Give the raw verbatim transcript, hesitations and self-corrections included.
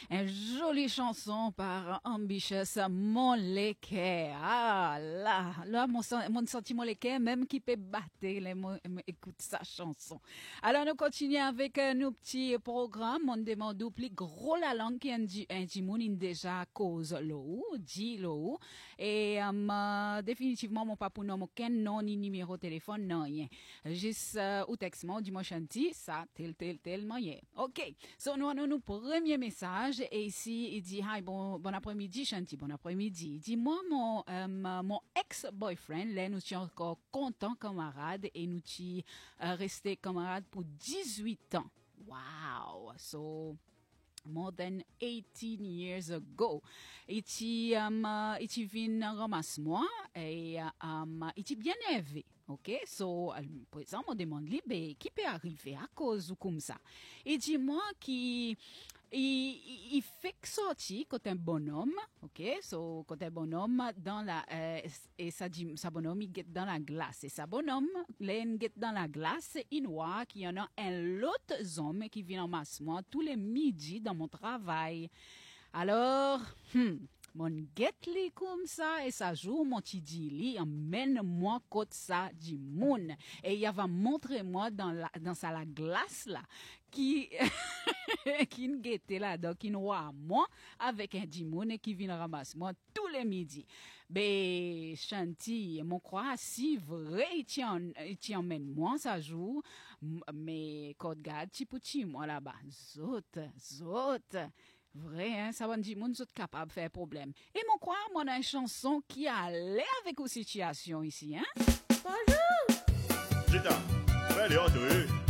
Une jolie chanson par Ambitious Moléqué. Ah là, là mon, mon sentiment Moléqué, même qui peut battre les mots, écoute sa chanson. Alors nous continuons avec euh, nos petits programmes. On demande au plus gros la langue qui est un dimoun déjà cause l'eau, dit l'eau. Et um, définitivement mon pas pour nom aucun nom ni numéro de téléphone, non rien. Juste euh, ou texte moi dis-moi chanti, ça tel tel tel moyen. OK. So nous avons nos premier message et ici il dit hi bon bon après-midi chanti, bon après-midi. Dis-moi mon euh, mon ex-boyfriend, là nous sommes encore contents camarades et nous sommes euh, restés camarades pour dix-huit ans. Wow. So more than eighteen years ago. Et tu um, uh, et tu viens ramasser moi et um, et tu bien élevé. OK? So, par exemple, on demande lui, ben, qui peut arriver à cause ou comme ça? Et dis-moi qui, il, il fait sortir quand un bonhomme, OK? So, quand un bonhomme dans la, euh, et ça dit, sa bonhomme, il guette dans la glace. Et sa bonhomme, là, il guette dans la glace, il voit qu'il y en a un autre homme qui vient en masse moi tous les midis dans mon travail. Alors, hmm, mon guette li comme ça et ça joue mon petit li emmène moi côté ça du monde et il va montrer moi dans la dans ça la glace là qui qui ne guette là donc qui noie moi avec un dimone qui vient ramasser moi tous les midis. Ben chanti mon croit si vrai il tient il tient emmène moi ça joue mais code garde petit petit moi là-bas zot zot. Vrai, hein, ça va dire, moun sont capable de faire problème. Et mon croire, moi, on a une chanson qui allait avec aux situations ici, hein? Bonjour! Jita, fais les autres,